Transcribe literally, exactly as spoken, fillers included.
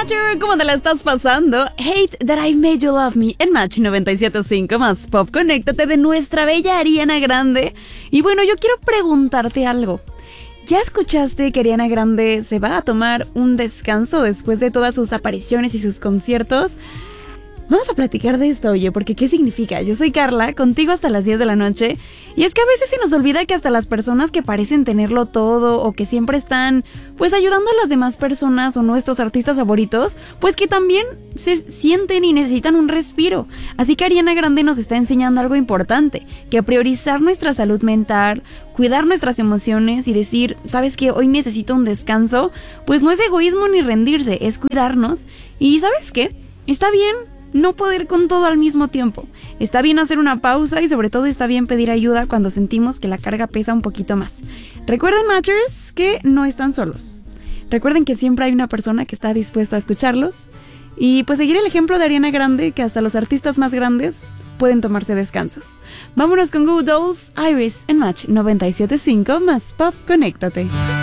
Matcher, ¿cómo te la estás pasando? Hate That I Made You Love Me en Match noventa y siete punto cinco más Pop. Conéctate de nuestra bella Ariana Grande. Y bueno, yo quiero preguntarte algo. ¿Ya escuchaste que Ariana Grande se va a tomar un descanso después de todas sus apariciones y sus conciertos? Vamos a platicar de esto, oye, porque ¿qué significa? Yo soy Carla, contigo hasta las diez de la noche, y es que a veces se nos olvida que hasta las personas que parecen tenerlo todo o que siempre están, pues, ayudando a las demás personas o nuestros artistas favoritos, pues que también se sienten y necesitan un respiro. Así que Ariana Grande nos está enseñando algo importante, que priorizar nuestra salud mental, cuidar nuestras emociones y decir, ¿sabes qué? Hoy necesito un descanso, pues no es egoísmo ni rendirse, es cuidarnos. Y ¿sabes qué? Está bien no poder con todo al mismo tiempo. Está bien hacer una pausa y sobre todo está bien pedir ayuda cuando sentimos que la carga pesa un poquito más. Recuerden, Matchers, que no están solos. Recuerden que siempre hay una persona que está dispuesta a escucharlos. Y pues seguir el ejemplo de Ariana Grande, que hasta los artistas más grandes pueden tomarse descansos. Vámonos con Goo Dolls, Iris en Match noventa y siete punto cinco más Pop. Conéctate.